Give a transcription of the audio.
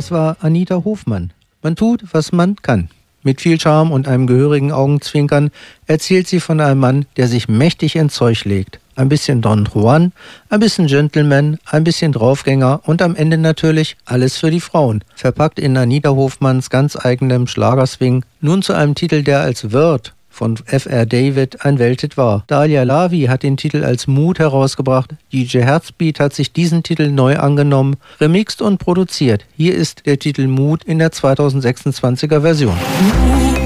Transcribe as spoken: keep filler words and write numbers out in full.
Das war Anita Hofmann. Man tut, was man kann. Mit viel Charme und einem gehörigen Augenzwinkern erzählt sie von einem Mann, der sich mächtig ins Zeug legt. Ein bisschen Don Juan, ein bisschen Gentleman, ein bisschen Draufgänger und am Ende natürlich alles für die Frauen. Verpackt in Anita Hofmanns ganz eigenem Schlagerswing. Nun zu einem Titel, der als Word von F R David ein Welthit war. Dalia Lavi hat den Titel als Mut herausgebracht. D J Herzbeat hat sich diesen Titel neu angenommen, remixt und produziert. Hier ist der Titel Mut in der zweitausendsechsundzwanziger Version.